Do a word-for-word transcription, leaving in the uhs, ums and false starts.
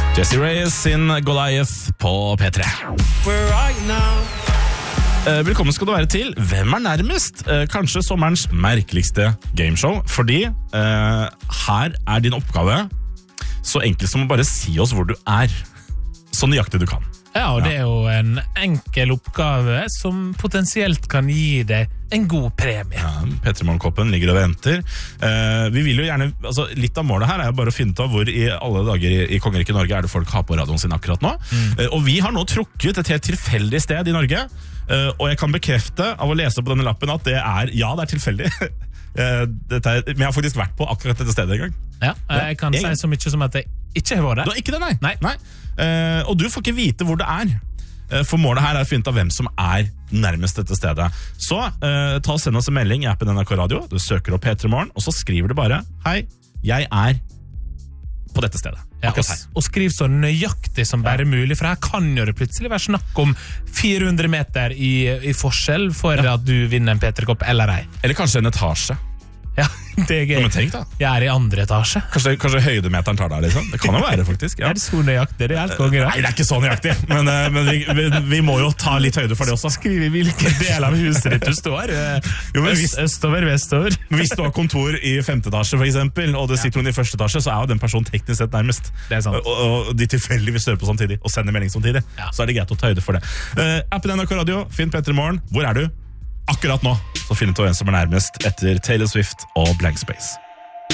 Jesse Reyes sin Goliath på P tre. Eh, velkommen skal du være til Hvem er nærmest? Eh, kanskje sommerens merkeligste gameshow, fordi eh, her er din oppgave så enkelt som å bare si oss hvor du er, så nøyaktig du kan. Ja, og det er jo en enkel oppgave som potensielt kan gi deg en god premie. Ja, P tre Morgenkoppen ligger og venter. Eh, vi vil jo gjerne, altså litt av målet her er jo bare å finne ut av hvor i alle dager i, i Kongeriket Norge er det folk har på radioen sin akkurat nå. Mm. Eh, og vi har nå trukket et helt tilfeldig sted i Norge, eh, og jeg kan bekrefte av å lese på denne lappen at det er, ja, det er tilfeldig. eh, dette er, men jeg har faktisk vært på akkurat dette stedet en gang. Ja, jeg kan ja, si så mye som at jeg ikke har vært der. Du har ikke det, nei? Nei. nei. Eh, og du får ikke vite hvor det er. For målet her er å finne ut av hvem som er nærmest dette stedet. Så uh, ta og send oss en melding i appen N R K Radio. Du søker opp P tre Morgen, og så skriver du bare Hei, jeg er på dette stedet. Ja, og, og skriv så nøyaktig som bare ja. mulig, for her kan jo det plutselig være snakk om fire hundre meter i, i forskjell for ja. at du vinner en P tre-kopp eller ei. Eller kanskje en etasje. Ja, det er gøy. Tenk, jeg er i andre etasje. Kanskje, kanskje høydemeteren tar deg, liksom. Det kan jo være, faktisk. Ja. Er det så nøyaktig? Det er helt konge. Nei, det er ikke så nøyaktig, men, men vi, vi, vi må jo ta litt høyde for det også. Skriv i hvilken del av huset ditt du står. Jo, men hvis, Østover, vestover. Hvis du har kontor i femte etasje, for eksempel, og det sitter noen i første etasje, så er jo den personen teknisk sett nærmest. Det er sant. Og, og de tilfeldigvis hører på samtidig, og sender melding samtidig, ja. så er det greit å ta høyde for det. Uh, appen N R K Radio, finn P tre Morgen. Hvor er du? Akkurat nå så finner du hvem som er nærmest etter Taylor Swift og Blank Space.